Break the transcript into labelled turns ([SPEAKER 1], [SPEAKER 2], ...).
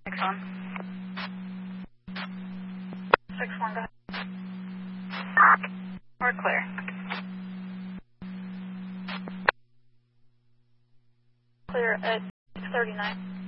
[SPEAKER 1] 6-1. 6-1, go ahead. We're clear. Clear at 6:39.